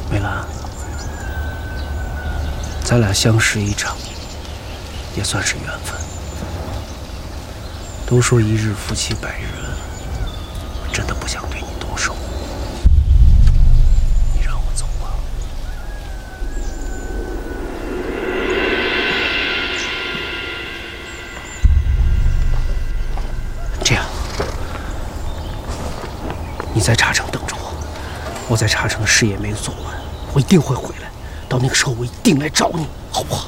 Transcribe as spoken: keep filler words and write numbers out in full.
梅兰，咱俩相识一场，也算是缘分。都说一日夫妻百日恩，真的不想对你动手。你让我走吧。这样，你在茶城等着我，我在茶城的事业没有做完，我一定会回来。到那个时候，我一定来找你，好不好？